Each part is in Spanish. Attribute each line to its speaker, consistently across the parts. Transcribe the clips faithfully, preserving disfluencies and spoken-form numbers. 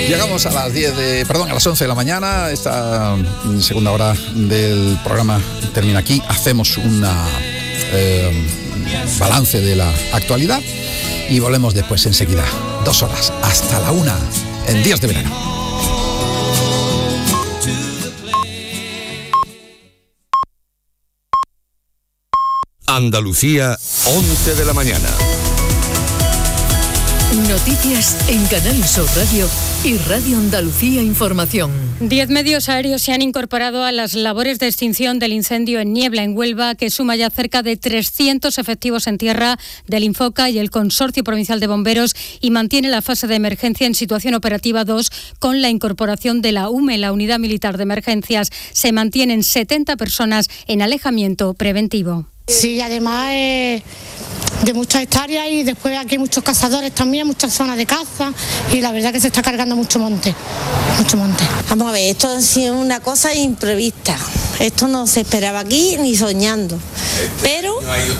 Speaker 1: Llegamos a las diez de, perdón, a las once de la mañana. Esta segunda hora del programa termina aquí. Hacemos un eh, balance de la actualidad y volvemos después enseguida. Dos horas hasta la una en Días de Verano.
Speaker 2: Andalucía, once de la mañana.
Speaker 3: Noticias en Canal Sur Radio y Radio Andalucía Información.
Speaker 4: Diez medios aéreos se han incorporado a las labores de extinción del incendio en Niebla, en Huelva, que suma ya cerca de trescientos efectivos en tierra del Infoca y el Consorcio Provincial de Bomberos, y mantiene la fase de emergencia en situación operativa dos con la incorporación de la U M E, la Unidad Militar de Emergencias. Se mantienen setenta personas en alejamiento preventivo.
Speaker 5: Sí, además eh, de muchas hectáreas, y después aquí hay muchos cazadores también, muchas zonas de caza, y la verdad que se está cargando mucho monte, mucho monte.
Speaker 6: Vamos a ver, esto ha sido una cosa imprevista, esto no se esperaba aquí ni soñando, pero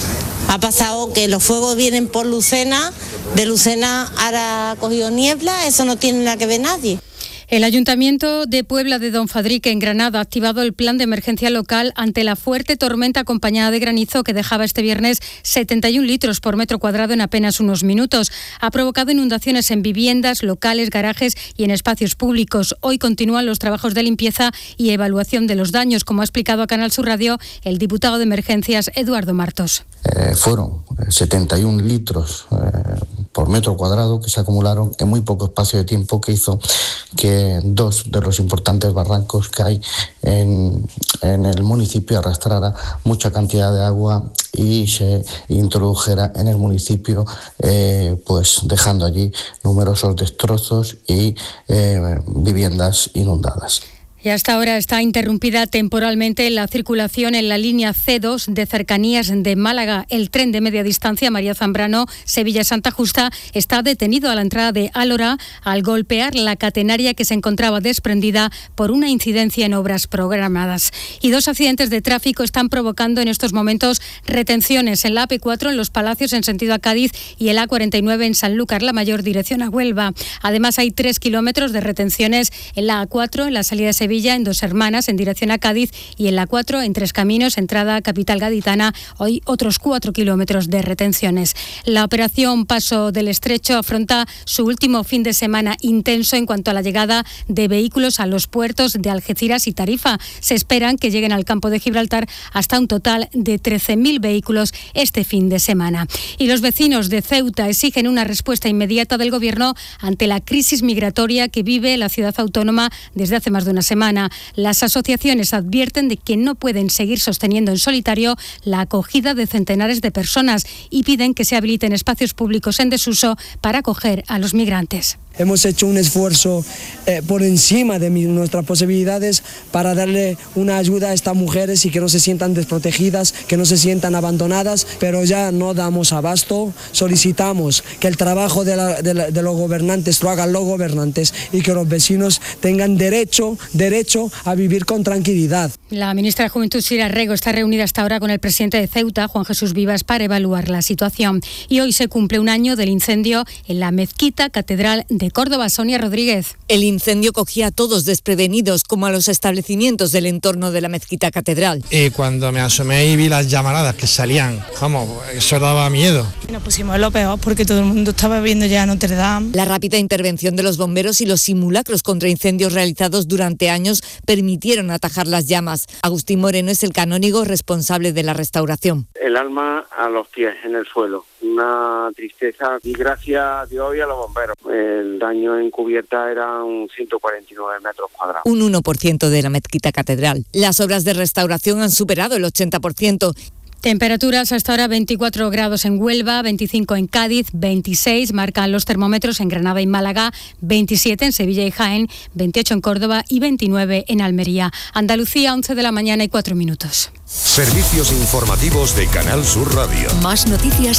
Speaker 6: ha pasado que los fuegos vienen por Lucena, de Lucena ahora ha cogido Niebla, eso no tiene nada que ver nadie.
Speaker 4: El Ayuntamiento de Puebla de Don Fadrique, en Granada, ha activado el plan de emergencia local ante la fuerte tormenta acompañada de granizo que dejaba este viernes setenta y un litros por metro cuadrado en apenas unos minutos. Ha provocado inundaciones en viviendas, locales, garajes y en espacios públicos. Hoy continúan los trabajos de limpieza y evaluación de los daños, como ha explicado a Canal Sur Radio el diputado de Emergencias, Eduardo Martos.
Speaker 7: Eh, fueron setenta y un litros eh, por metro cuadrado que se acumularon en muy poco espacio de tiempo, que hizo que dos de los importantes barrancos que hay en, en el municipio arrastrara mucha cantidad de agua y se introdujera en el municipio, eh, pues dejando allí numerosos destrozos y eh, viviendas inundadas.
Speaker 4: Y hasta ahora está interrumpida temporalmente la circulación en la línea C dos de cercanías de Málaga. El tren de media distancia María Zambrano, Sevilla-Santa Justa, está detenido a la entrada de Álora al golpear la catenaria que se encontraba desprendida por una incidencia en obras programadas. Y dos accidentes de tráfico están provocando en estos momentos retenciones en la A P cuatro en Los Palacios en sentido a Cádiz y el A cuarenta y nueve en Sanlúcar la Mayor dirección a Huelva. Además hay tres kilómetros de retenciones en la A cuatro en la salida de Sevilla, en Dos Hermanas en dirección a Cádiz, y en la cuatro en Tres Caminos, entrada a Capital Gaditana, hoy otros cuatro kilómetros de retenciones. La operación Paso del Estrecho afronta su último fin de semana intenso en cuanto a la llegada de vehículos a los puertos de Algeciras y Tarifa. Se esperan que lleguen al campo de Gibraltar hasta un total de trece mil vehículos este fin de semana. Y los vecinos de Ceuta exigen una respuesta inmediata del Gobierno ante la crisis migratoria que vive la ciudad autónoma desde hace más de una semana. Las asociaciones advierten de que no pueden seguir sosteniendo en solitario la acogida de centenares de personas y piden que se habiliten espacios públicos en desuso para acoger a los migrantes.
Speaker 8: Hemos hecho un esfuerzo eh, por encima de mi, nuestras posibilidades para darle una ayuda a estas mujeres y que no se sientan desprotegidas, que no se sientan abandonadas, pero ya no damos abasto. Solicitamos que el trabajo de, la, de, la, de los gobernantes lo hagan los gobernantes y que los vecinos tengan derecho, derecho a vivir con tranquilidad.
Speaker 4: La ministra de Juventud, Sira Rego, está reunida hasta ahora con el presidente de Ceuta, Juan Jesús Vivas, para evaluar la situación. Y hoy se cumple un año del incendio en la mezquita catedral de Córdoba. Sonia Rodríguez.
Speaker 9: El incendio cogía a todos desprevenidos, como a los establecimientos del entorno de la mezquita catedral.
Speaker 10: Y cuando me asomé y vi las llamaradas que salían, vamos, eso daba miedo.
Speaker 11: Nos pusimos lo peor porque todo el mundo estaba viendo ya Notre Dame.
Speaker 9: La rápida intervención de los bomberos y los simulacros contra incendios realizados durante años permitieron atajar las llamas. Agustín Moreno es el canónigo responsable de la restauración.
Speaker 12: El alma a los pies en el suelo, una tristeza, y gracias a Dios y a los bomberos. El daño en cubierta era un ciento cuarenta y nueve metros cuadrados.
Speaker 9: Un uno por ciento de la mezquita catedral. Las obras de restauración han superado el ochenta por ciento.
Speaker 4: Temperaturas hasta ahora: veinticuatro grados en Huelva, veinticinco en Cádiz, veintiséis marcan los termómetros en Granada y Málaga, veintisiete en Sevilla y Jaén, veintiocho en Córdoba y veintinueve en Almería. Andalucía, once de la mañana y cuatro minutos.
Speaker 2: Servicios informativos de Canal Sur Radio.
Speaker 3: Más noticias